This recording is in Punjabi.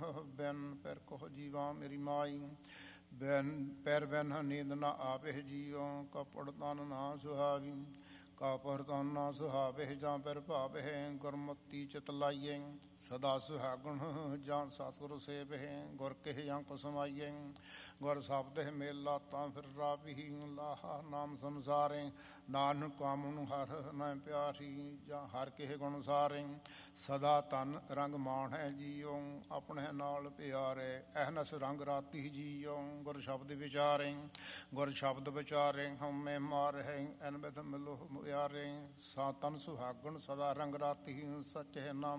ਬਿਨ ਪੈਰ ਕੋਹ ਜੀਵਾ ਮੇਰੀ ਮਾਈ। ਬਿਨ ਪੈਰ ਬਿਨ ਨੀਂਦ ਨਾ ਆਵੇ ਜੀਉ, ਕਪੜ ਤਨ ਨਾ ਸੁਹਾਵੀ। ਕਾਪੜ ਤਨ ਨਾ ਸੁਹਾਵੇ ਜਾਂ ਪਿਰ ਭਾਵੇ, ਗੁਰਮਤੀ ਚਿਤ ਲਾਈਏ। ਸਦਾ ਸੁਹਾਗਣ ਜਾਂ ਸਤਿਗੁਰ ਸੇਵੇ, ਗੁਰ ਕਹਿ ਅੰਕ ਸਮਾਈਏ। ਗੁਰ ਸ਼ਬਦ ਮੇਲਾ ਤਾਂ ਫਿਰ ਰਾਵੀ, ਲਾਹਾ ਨਾਮ ਸੰਸਾਰੇ। ਨਾਨਕ ਕਾਮੁ ਹਰ ਨਾ ਪਿਆਰੀ, ਜਾਂ ਹਰ ਕੇ ਗੁਣ ਸਾਰੇ। ਸਦਾ ਤਨ ਰੰਗ ਮਾਣ ਹੈ ਜੀਉ, ਆਪਣੇ ਨਾਲ ਪਿਆਰੇ। ਅਹਨਸ ਰੰਗ ਰਾਤੀ ਜੀਉ, ਗੁਰ ਸ਼ਬਦ ਵਿਚਾਰੇ। ਗੁਰ ਸ਼ਬਦ ਵਿਚਾਰੇ ਹਉਮੈ ਮਾਰਹਿ, ਐਨ ਬਿਧ ਮਿਲੋ ਮੁਆਰੇ। ਸਾ ਤਨ ਸੁਹਾਗਣ ਸਦਾ ਰੰਗ ਰਾਤੀ, ਸੱਚੇ ਨਾਮ